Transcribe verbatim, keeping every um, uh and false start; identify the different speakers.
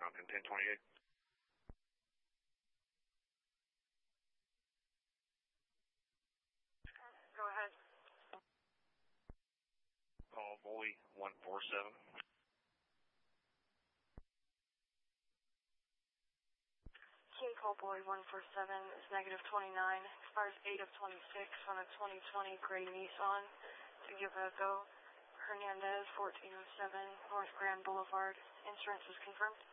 Speaker 1: Mountain ten twenty-eight.
Speaker 2: Go ahead.
Speaker 1: Call Bowie one four seven.
Speaker 2: King Call Bowie one four seven is negative twenty-nine, expires eight of twenty-six on a twenty twenty gray Nissan to give a go. Hernandez fourteen oh seven, North Grand Boulevard. Insurance is confirmed.